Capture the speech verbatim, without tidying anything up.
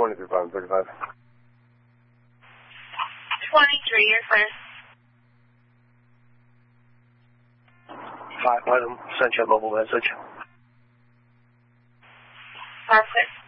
twenty-three, five, thirty-five. twenty-three, you're clear. Five, let him send you a mobile message. Perfect.